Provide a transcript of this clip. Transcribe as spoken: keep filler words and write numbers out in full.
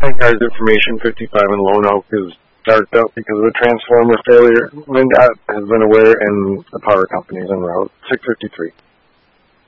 Tank Cars Information fifty-five in Lone Oak is darked out because of a transformer failure. Lindot has been aware, and the power company is en route. six fifty-three.